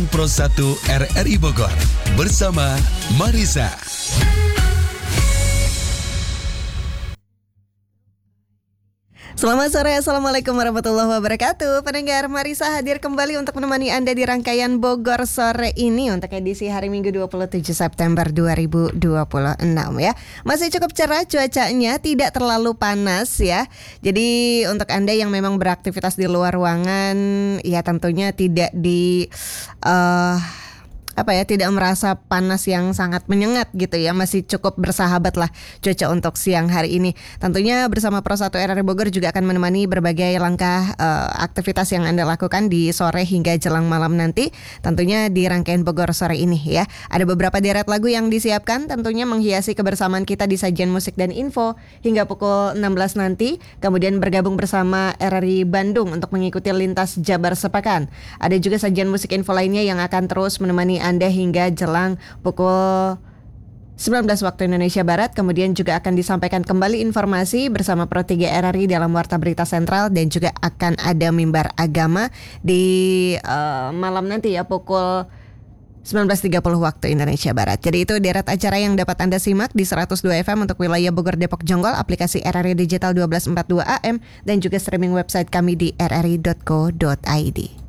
Pro 1 RRI Bogor bersama Marisa. Selamat sore, Assalamualaikum warahmatullahi wabarakatuh. Pendengar, Marisa hadir kembali untuk menemani Anda di rangkaian Bogor Sore ini untuk edisi hari Minggu 27 September 2026 ya. Masih cukup cerah cuacanya, tidak terlalu panas ya. Jadi untuk Anda yang memang beraktivitas di luar ruangan, ya tentunya tidak tidak merasa panas yang sangat menyengat gitu ya. Masih cukup bersahabat lah cuaca untuk siang hari ini. Tentunya bersama Pro 1 RRI Bogor juga akan menemani berbagai langkah aktivitas yang Anda lakukan di sore hingga jelang malam nanti. Tentunya di rangkaian Bogor Sore ini ya. Ada beberapa deret lagu yang disiapkan tentunya menghiasi kebersamaan kita di sajian musik dan info hingga pukul 16 nanti. Kemudian bergabung bersama RRI Bandung untuk mengikuti lintas Jabar Sepekan. Ada juga sajian musik info lainnya yang akan terus menemani Anda hingga jelang pukul 19 waktu Indonesia Barat. Kemudian juga akan disampaikan kembali informasi bersama Pro 3 RRI dalam Warta Berita Sentral. Dan juga akan ada mimbar agama di malam nanti ya pukul 19.30 waktu Indonesia Barat. Jadi itu deret acara yang dapat Anda simak di 102 FM untuk wilayah Bogor, Depok, Jonggol, aplikasi RRI Digital 1242 AM, dan juga streaming website kami di rri.co.id.